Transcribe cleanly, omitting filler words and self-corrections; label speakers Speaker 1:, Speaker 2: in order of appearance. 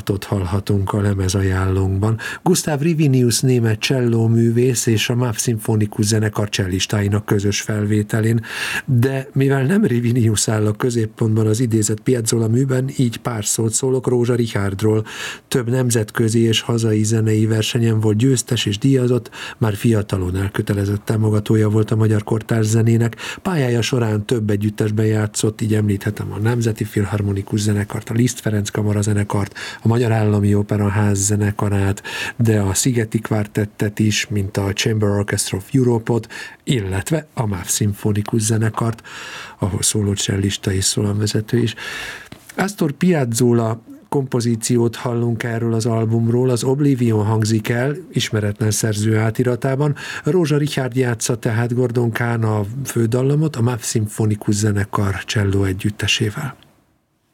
Speaker 1: Szonatot hallhatunk a lemezajánlónkban. Gustav Rivinius német csellóművész és a MÁV szimfonikus zenekar csellistáinak közös felvételén, de mivel nem Rivinius áll a középpontban az idézett Piazzolla műben, így pár szót szólok Rózsa Richárdról. Több nemzetközi és hazai zenei versenyen volt győztes és díjazott, már fiatalon elkötelezett támogatója volt a magyar kortárs zenének. Pályája során több együttesben játszott, így említhetem a Nemzeti Filharmonikus Zenekart, a Liszt Ferenc Kamarazenekart, a Magyar Állami Operaház zenekarát, de a Szigeti Kvártettet is, mint a Chamber Orchestra of Europe-ot, illetve a MÁV szimfonikus zenekart, ahol szóló csellista és szólamvezető is. Astor Piazzolla kompozíciót hallunk erről az albumról, az Oblivion hangzik el, ismeretlen szerző átiratában. Rózsa Richárd játsza tehát Gordon Kahn a fődallamot, a MÁV szimfonikus zenekar cselló együttesével.